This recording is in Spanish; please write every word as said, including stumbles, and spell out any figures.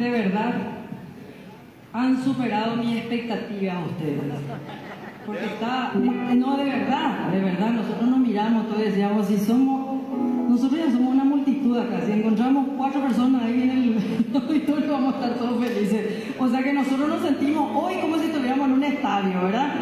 de verdad, han superado mis expectativas ustedes. Porque está, no, de verdad, de verdad, nosotros nos miramos todos y decíamos, si somos, nosotros ya somos una multitud acá, si encontramos cuatro personas ahí en el auditorio vamos a estar todos felices. O sea que nosotros nos sentimos hoy como si estuviéramos en un estadio, ¿verdad?